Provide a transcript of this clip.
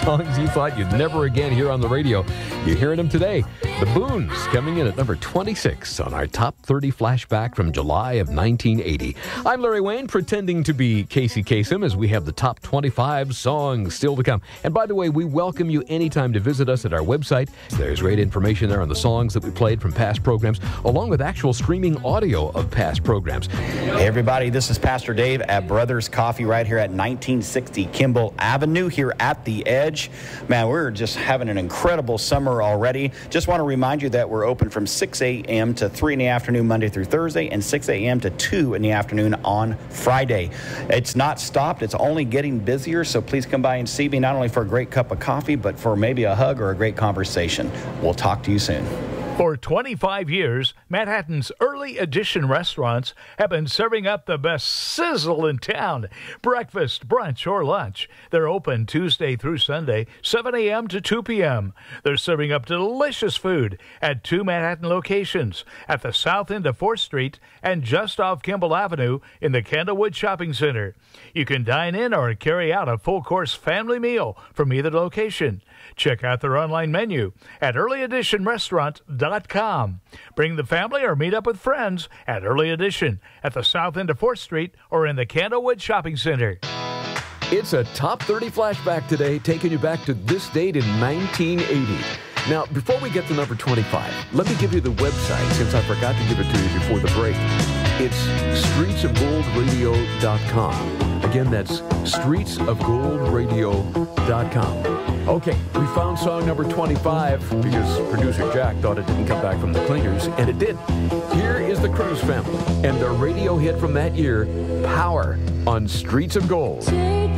songs you thought you'd never again hear on the radio. You're hearing them today. The Boons coming in at number 26 on our top 30 flashback from July of 1980. I'm Larry Wayne, pretending to be Casey Kasem as we have the top 25 songs still to come. And by the way, we welcome you anytime to visit us at our website. There's great information there on the songs that we played from past programs, along with actual streaming audio of past programs. Hey everybody, this is Pastor Dave at Brothers Coffee right here at 1960 Kimball Avenue here at the Edge. Man, we're just having an incredible summer already. Just want to remind you that we're open from 6 a.m. to 3 in the afternoon Monday through Thursday and 6 a.m. to 2 in the afternoon on Friday. It's not stopped. It's only getting busier, so please come by and see me not only for a great cup of coffee, but for maybe a hug or a great conversation. We'll talk to you soon. For 25 years, Manhattan's early edition restaurants have been serving up the best sizzle in town. Breakfast, brunch, or lunch. They're open Tuesday through Sunday, 7 a.m. to 2 p.m. They're serving up delicious food at 2 Manhattan locations, at the south end of 4th Street and just off Kimball Avenue in the Candlewood Shopping Center. You can dine in or carry out a full-course family meal from either location. Check out their online menu at earlyeditionrestaurant.com. Bring the family or meet up with friends at Early Edition at the south end of 4th Street or in the Candlewood Shopping Center. It's a top 30 flashback today, taking you back to this date in 1980. Now, before we get to number 25, let me give you the website, since I forgot to give it to you before the break. It's streetsofgoldradio.com. Again, that's streetsofgoldradio.com. Okay, we found song number 25 because producer Jack thought it didn't come back from the cleaners, and it did. Here is the Cruz Family and their radio hit from that year, Power, on Streets of Gold.